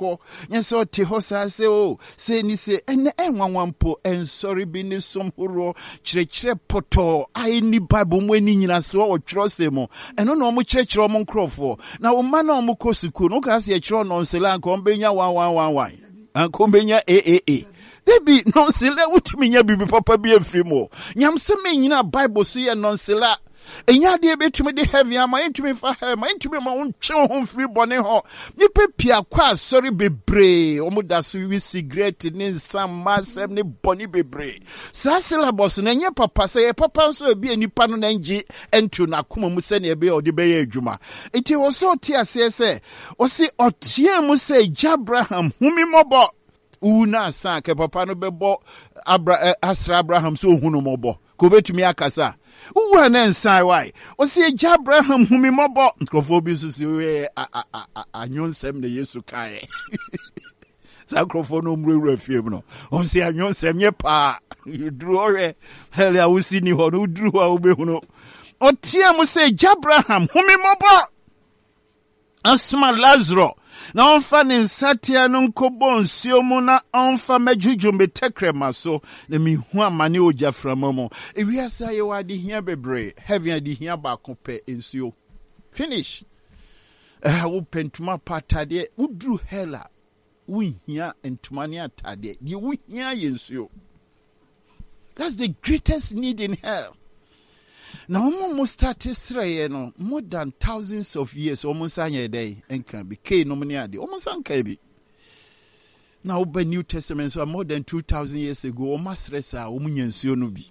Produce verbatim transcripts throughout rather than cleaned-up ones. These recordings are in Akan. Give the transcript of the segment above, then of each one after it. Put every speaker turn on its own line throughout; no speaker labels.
ko nya so te ho sa se o se ni se ene enwanwampo ensori bi ni som horo kyerɛkyerɛ poto ai ni Bible mu ani nyina se o twero se mo eno na omo kyerɛkyerɛ omo nkrofo na o ma na omo kɔ suku no ka se kyerɛ no nsela nka ombenya one one one one anka ombenya a a a debi nonsela wutimi nya bibi papa bi afiri mo nyamse me nyina Bible so ye nonsela enya de betumi de heavy ama entumi fa he ma entumi ma wontwe ho free bone ho nipa pia kwa sorry bebre omuda so wi cigarette ni nsam masem ni bone bebre sa syllabus na nye papa se ye papa so bi enipa no na ngi entu na koma mu se na ebe ode be ye adwuma enti wo so tie ase se o si otie mu se Abraham humi mobo una sa ke papa no bebo Abra eh, Asra Abraham so hunu mobo ko betumi akasa uwa na nsai why o se Abraham humi mobo nkrofo bi so se we anyonsem na Yesu kai sa nkrofo no mrewura fiem no o se anyonsem ye pa udru ore heli awusi ni ho no udru a obehunu o tie mu se Abraham humi mobo asma Lazarus na onfa ni nsatia no nkobo nsio mu na onfa majuju metekrema so na mihu amane oja framamu ewiasa ye wade hia bebre heavy ade hia ba kope nsio finish eh wo pentuma patade udru hela wo hia entuma ne atade de wo hia ye nsio. That's the greatest need in hell. Now, almost started Israel, no more than thousands of years. Almost a day, and can be K nominati. Almost uncabi. Now, by New Testament, so more than two thousand years ago, almost resa umunyan sionubi.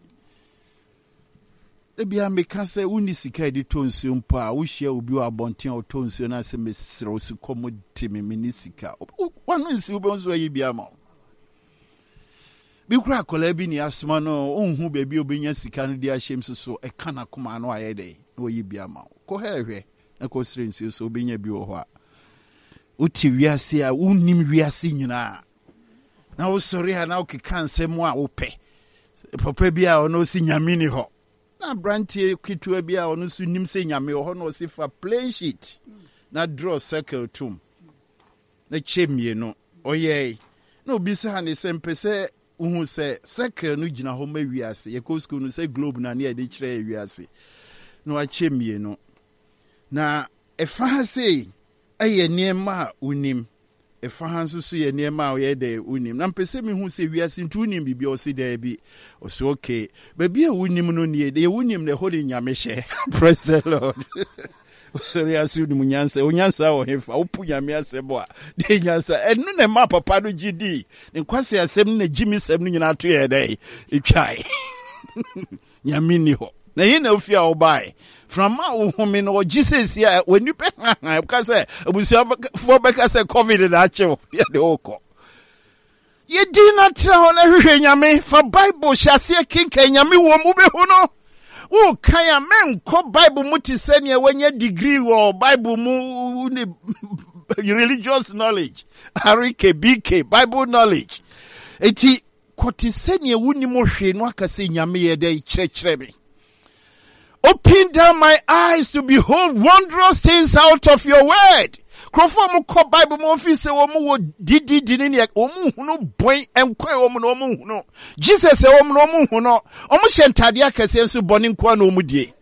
The Bia Mekase unisika di tonsium pa, ushia ubi wa bontin or tonsiona se mesrosu commodity minisika. One is ubonzo yibiama. Bikura kolebi ni asuma no onhu bebi obenya sika no dia hyem so e kana kuma no ayede oyi bia ma ko hehwe e ko srensi so obenya bi wo ho a uti wiase a unnim wiase nyina na wo sori ha na ukika nsem a wo pe papa bi a ono si nyame ni ho na brantie kitua bi a ono so nim se nyame ho no si fa plain sheet na draw circle tum na chemie no oye na obisa ne sempese uhu se circle no gina ho ma wiase ye ko school no se globe na ne de kire wiase no achemie no na efa ha sei eye niema unim efa ha nso so ye niema o ye de unim na mpese mi hu se wiase ntu unim bibi o se da bi o so okay ba bi a unim no ne de unim ne ho de nyame hye praise the Lord. Sorry, asu ni munyansa onyansa o hefa opu nyame asebo a de nyansa enu ne ma papa no gidi ne kwase asem na gimi sem no nyina to ye dai etwai nyame ni ho na ye na ofia obai from ma wo home no Jesus ya wani pe ha ka say abusia fo be ka say covid na achew ye de okọ ye di na tra ho na hwehwe nyame fa Bible hyase kinka nyame wo mu be hu no. Oh, kaya men ko Bible muti senya wenye degree or Bible mu ni religious knowledge. Arike B K Bible knowledge. Eti koti senya wuni mo hwe no akase nyame ye dey kyerɛkyerɛ me. Open down my eyes to behold wondrous things out of your word. Krofo mo ko Bible mo fi se wo mo wo didi dini ne o mu hunu boy enkwa wo mo no mo hunu Jesus e wo mo no mo hunu o mo hyentade akase nso bone nkwa na o mu die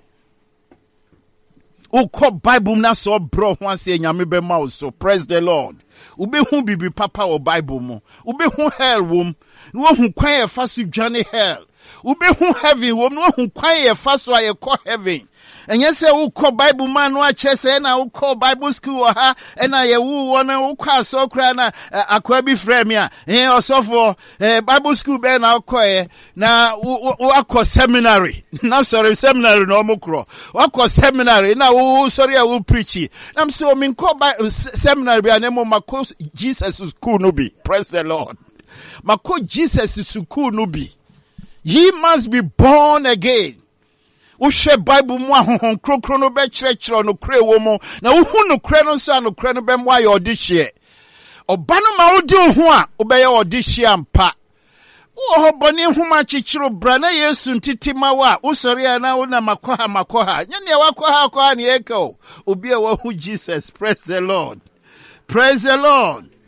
o ko Bible na so bro ho ase nyame be ma so praise the Lord ube hu bibi papa o Bible mo ube hu hell wom no hu kwan e fa so dwane hell ube hu heaven wom no hu kwan e fa so aye ko heaven. And yes, who call Bible man watch and I will call Bible school ha and I who wanna who call so crana aquabi fremia and also for Bible school ben I'll call now what call seminary. Now sorry, seminary no more crow. What call seminary now oh sorry I will preach it. I'm so mean call by seminary be a name of my course Jesus is cool no be. Praise the Lord. My coach Jesus is cool no be. Ye must be born again. Ushe Bible mu ahon krokro no be kyerɛkyerɛ no kre wo mo na wo hu no kre no so no kre no be mo aye odihye oba no ma odi ho a obeye odihye ampa wo ho bone huma kyekyero bra na Yesu ntiti mawa wo sori na wo na makoha makoha nya ne wakoha koha ne eko obi e wo hu Jesus. Praise the Lord, praise the Lord.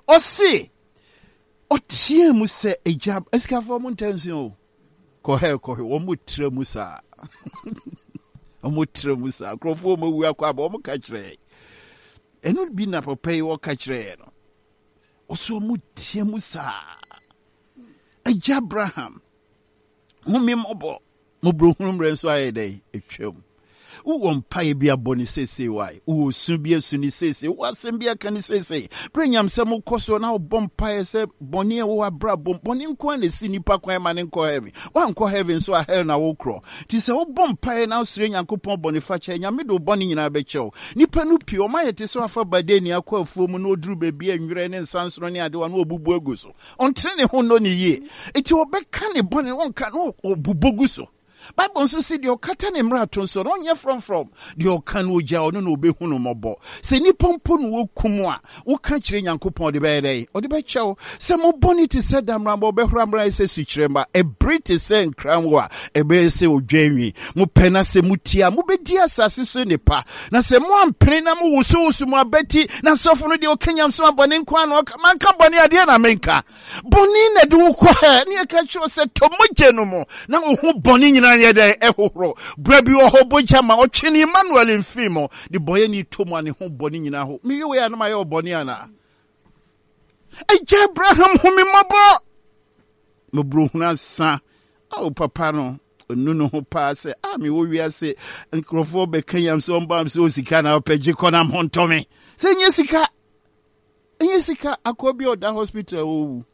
Ose otie mu se ejab eskafo mu ntension ko he ko he wo mu tre mu sa omu tre mu sa krofo mo wu akwa ba omu ka kire enu bi na papa yi wo ka kire no oso mu tie mu sa eja Abraham humi mobo mo bro hunu mre so aye dai etwam wo mpae bia boni sese wai wo su bia su ni sese wo sem bia kan sese prenyam se mo koso na wo mpae se boni e wo abra bom boni nko na si nipa kwan ma ne nko heaven wa nko heaven so a hell na wo kro ti se wo mpae na sire nyankopon boni fa che nyame do boni nyina be chew nipa nu pio ma yete so afa bade ni akwa afuo mu na oduru bebi anwure ne nsansoro ne ade wa na obubu agu so ontre ne ho no ne ye eti obeka ne boni wonka no obubogu so Bible nso si de okata ne mrato nso no nye from from de oka no ogya ono no obehunu mobo se ni pompo no wokum a wo ka kire nyankopon de be dey o de be chew se mo bonity se damrambo be hramra se sukrema e briti se nkranwo a e be se odwanwi mo pena se mutia mo be di asase so nepa na se mo ampene na mo wuso wuso mo abeti na sofo no de okanyam so abone nkwa no man ka bone ade na menka boni na de wo kɔ ha ne ka kire se to mogye no mo na wo hu boni nyina yede ehoro brabi oho boja ma otwini Emmanuel mfimo di boye ni tomu ane ho boni nyina ho mi yewe ya na ma ye oboni ana eja Abraham humi mabo mo bro huna sa o papa no onu no ho pa se a mi wo wiase nkrofo be kanyam so mbam so sika na opagye kona montomi se nye sika nye sika akobi oda hospital o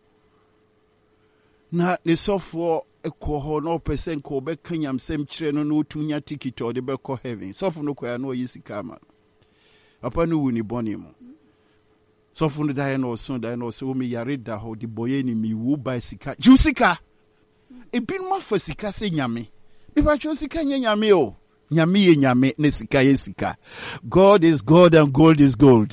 na ne sofo ekɔ hɔ no percent ko be kanyam sem kire no no tunya ticket o de be kɔ heaven sofo no kwa no yisika ma papa no wu ni boni mu sofo no dai no so dai no so mi yare da ho de boye ni mi wu ba sika jusika e bin ma fa sika se nyame bi ba cho sika nya nyame o nyame ye nyame ne sika ye sika God is God and gold is gold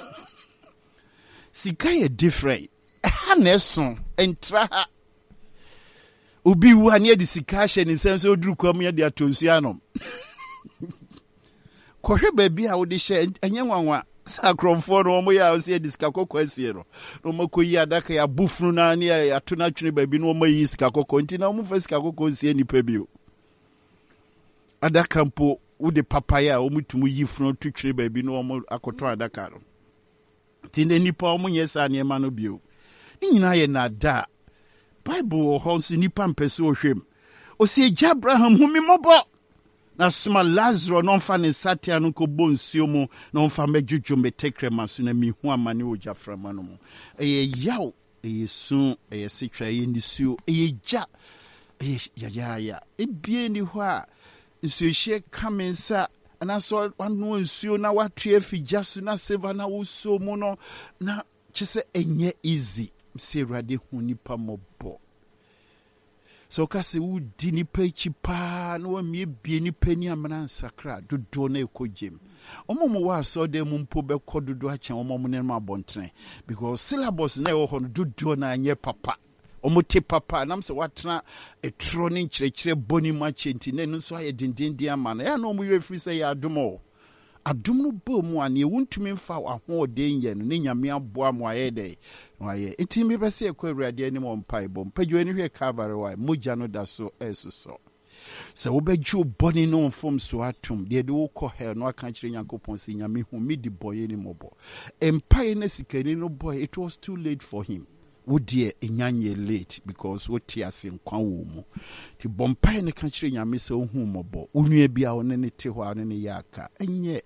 sika ye different ha na so entra Ubi wu ne de sika hye ne senso oduru kwam ye de atonsia no kohwe ba bi a wo de hye enye nwanwa sakromfo no mo ya o se de sika kokko asie no no makoyi adaka ya bufunu na ne ya to na twene ba bi no mo yi sika kokko nti na mo fa sika kokko sie nipa bi o adaka mpo wo de papaya o mutumu yi funu to twene ba bi no mo akoto adaka no ti ne nipa o mo nyesa ne ma no bi o ni nyina ye na da Bible holds nipa mpese ohwem o se eja Abraham humi mobo na suma Lazarus no fa ne satia no ko bonsuo mu no fa medjudjo metekre maso na mi hu amane oja frama no mu eye yaw eye sun eye sitwa eye nisuo eye ja eye ya ya ya ebie ni ho a nsuhye kamensa ana so wanu nsuo na watu afigya so na seva na wuso mu no na chise enye easy mserade hu nipa mobo so kasi u di nipa ichi pa no mi bie nipa ni amana nsakra dodo na ekojem omomo wa so de mu mpo be kododo achen omomo ne ma bontene because syllabus na wo ho dodo na anye papa omote papa nam se watena etro ne nkyerɛkyerɛ boni ma chenti ne no so aye dindindi amana ya no mu refri se ya adomo adom no bo mu ane wuntumi mfa ahoɔden yɛ no ne nyame aboa mo ayɛ dɛ wayɛ enti me bɛ sɛ ekɔ awurade ani mo mpa ibom padwo ani hwɛ Calvary wa mogya no da so ɛsoso sɛ wobɛgye bɔne no mfom so atom deɛ de wokɔ hell no aka kyerɛ nyankopɔn sɛ nyame hu me di bɔyɛ ni mɔbɔ empae na sikani no boy it was too late for him wodie enyanye late because woti ase nkwa wo mu ti bompae ne ka kyerɛ nyame sɛ ohu mɔbɔ onua bia wo ne ne te hɔ ne ne yaka enye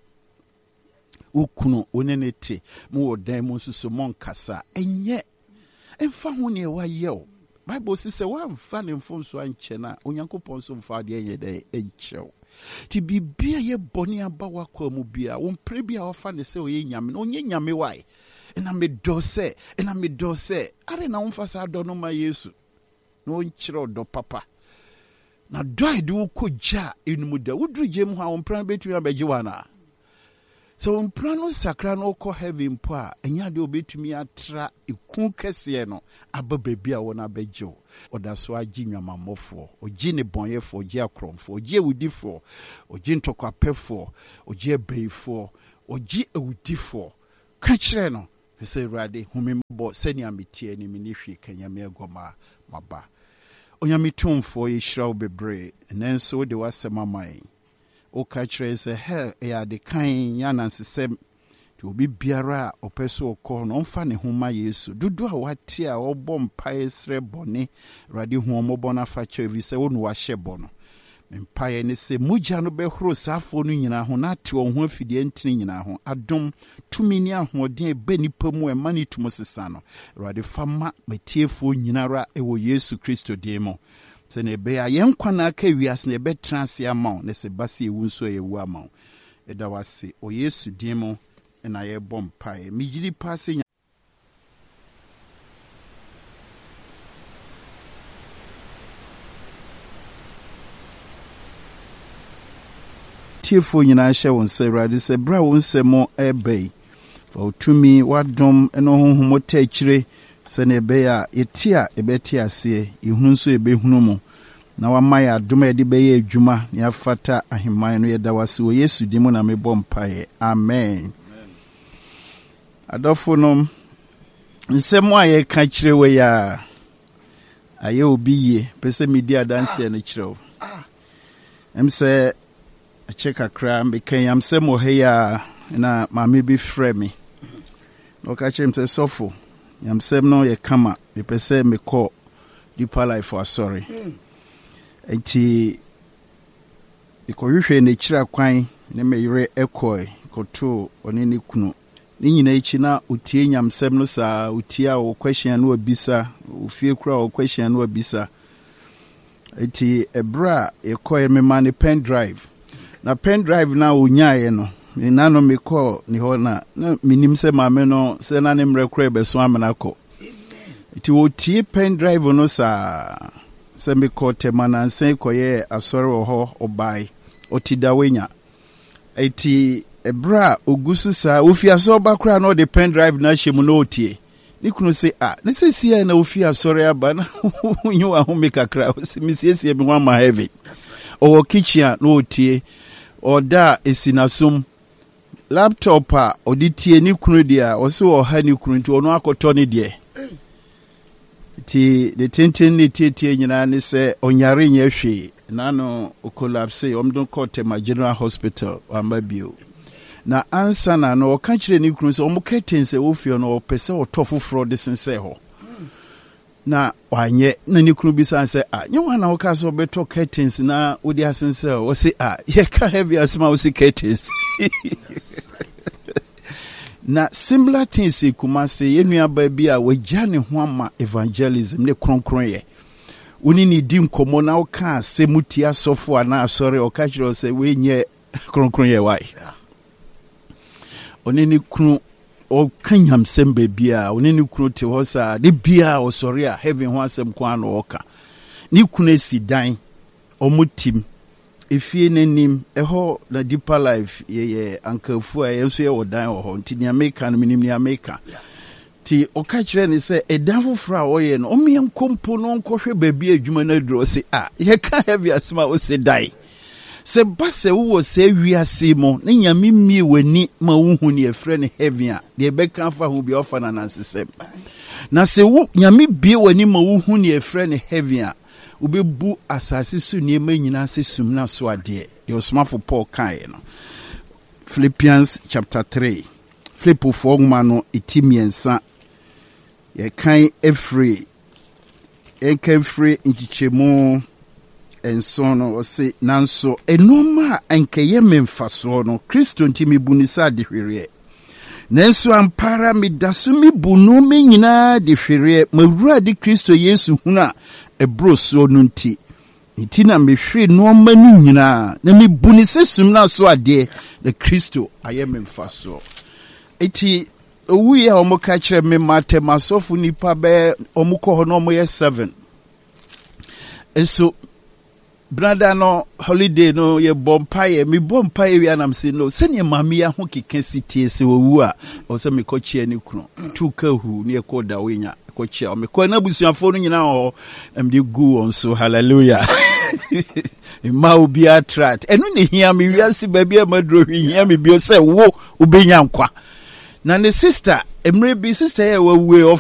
ukunu one ne te mu odan mu susu monkasa enye emfa ho ne wayɛ o Bible says wa mfa ne mfom so ankyɛ na onyankopɔn so mfa de yɛ dɛ enkyɛw ti bibia ye bɔne aba wakɔ mu bia wo mpre bia ofa ne sɛ oyɛ nyame no onye nyame wai ena me do sɛ ena me do sɛ are na womfa sa do no ma Yesu no nkyerɛ do papa na do ide wo kɔgya enum da woduru gye mu ha wo mpran betumi abɛgye wana so mpran no sakra no kɔ heaven po a enya de obetumi atra eku kɛse no aba baabi a wona abɛgye oda so agye nwamamɔfo ogye ne bɔnyɛfo ogye akromfo ogye ewudifo ogye ntokwapɛfo ogye abeifo ogye ewudifo ka kyerɛ no say rade humi bo seni amitie ni minihwi kanyame agoma maba onyame tumfo yishraw bebre nenso de wasema mai o ka kire se he ya de kan ya nansesem ti obi biara opeso okọ no mfa ne homa Yesu dudu a wate a obọ mpae sre bone rade hu omobọ na fa chevi se wonu wa hyebo no mpae ne se mugya no behoro safo no nyina ho na te on ho afidie ntini nyina ho adom tumi ni ahoden e be nipa mu e mani tumo sesa no rade fama metiefo nyinara e wo Yesu Kristo demo se ne be ayen kwana aka wiase ne be transe ama ne se base ewu nso ewu ama e da wase o Yesu demo na ye bom pae mijiri pase tiefo nyina hye won se rade se bra won se mo ebe fa otumi wadom eno honhomo ta akire se ne be ya etia ebeti ase ihunu nso ebehunu mo na wamaya adom ede be ye adwuma ne afata aheman no ye da wase o Yesu dimo na me bom pae amen. Adofo no nsemo aye ka kire we ya aye obi ye pese media dance na kire em se a check akra me kan am se mo he ya na mama bi frɛ me no ka chem se sofo yam sem no ye kama me pese me call deeper life for sorry enti ikohwehwe na kire kwan ne me yere ekoi koto oni ne kunu ni nyina ichi na utie nyamsem no saa utia o question no obisa ufie kura o question no obisa eti ebra ekoye me man pen drive na pen drive na onyaye no me nano me call ni ho na na minim se maame no se na ne mre kura be so amena ko eti utie pen drive no saa se me call te mananse koye asore wo ho obai otidawenya eti ebra ogusu sa ofiaso bakra no the pen drive na hyemu no otie nikunu se ah ne se sia na ofiasore aba na nyu ahome kakra simisiesi me wan ma heavy o kitchen no otie oda esinasum laptop a oditie nikunu dia o se o ha nikunu nti ono akoto ne die ti de tenten ne tietie nyina ne se onyare nya hwe na no o collapse omdon kote ma general hospital ambabio na ansa na no ka kire ni kunu se omuketense wo fie no opese otofo fro de sense ho na wanye na ni kunu bi san se a nye wana wo ka so beto ketense na odi asense wo se a ye ka heavy asma wo se ketense na similar things kuma se yenua ba bi a wagya ne ho ama evangelism ne kronkron ye woni ni di nkomo na wo ka asemuti asofo ana asore o ka kire se we nye kronkron ye wai oneni kunu o kanyam sembe bia oneni kunu te hosa de bia o sori a heaven ho asem kwa no oka ni kunu esi dan omutim efie nanim eho na deeper life ye ye ankafu a yenso ye wodan ho nti ni America no minim ni America ti o ka kire ni se edan foforo a oye no o me nkompo no nkohwe babia adwuma na duro se a ye ka heavy asma o se dai se base wo se wiase mo ne nyame mie wani ma wuhu ne efre ne heaven a de be kan fa hu bi ofa na nansesem na se wo nyame bie wani ma wuhu ne efre ne heaven a obebu asase su ne ma nyina se sum na so ade de osmafo Paul kai no Philippians chapter three Philippo four no etimiensa ye kan efre e kan free nchichemu enso no o se nanso enoma ankeye memfaso no Kristo ntimi bunisa de hwere nanso ampara medasumi bunu me nyina de hwere mawura de Kristo Yesu huna ebroso no nti nti na mehwe no mani nyina na me bunisa sum na so ade de Kristo aye memfaso eti owi ya omoka kire me matemasofu nipa be omukọ ho no moye seven eso brother no holiday no ye bompaye mi bompaye wi anam se no se ne mame ya ho keka sitie se wowu a o se me kochie ni kunu tuka hu ne ko da wenya kochie o me ko na busuafo no nyina ho am de gu on so hallelujah ma obi attract enu ne hia me wiase ba bia madro hia me bio se wo obenya nkwa na ne sister Emre bi sister ye we